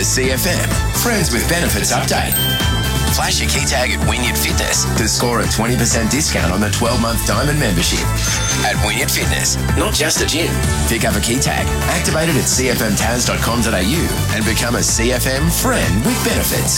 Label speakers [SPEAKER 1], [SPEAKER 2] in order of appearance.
[SPEAKER 1] CFM Friends with Benefits update. Flash your key tag at Wynyard Fitness to score a 20% discount on the 12-month Diamond membership. At Wynyard Fitness, not just a gym. Pick up a key tag, activate it at cfmtaz.com.au and become a CFM Friend with Benefits.